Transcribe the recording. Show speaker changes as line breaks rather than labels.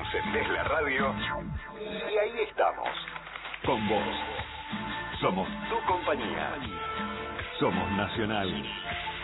Encendés la radio y ahí estamos. Con vos. Somos tu compañía. Somos Nacional.